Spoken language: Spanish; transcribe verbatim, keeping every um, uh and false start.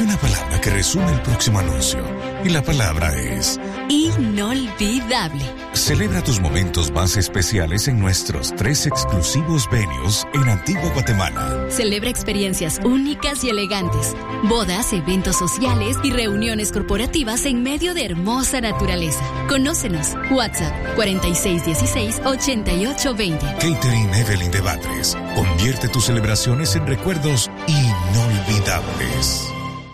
Hay una palabra que resume el próximo anuncio y la palabra es inolvidable. Celebra tus momentos más especiales en nuestros tres exclusivos venues en Antigua Guatemala. Celebra experiencias únicas y elegantes, bodas, eventos sociales y reuniones corporativas en medio de hermosa naturaleza. Conócenos. WhatsApp cuarenta y seis dieciséis ochenta y ocho veinte. Catering Evelyn de Batres. Convierte tus celebraciones en recuerdos inolvidables.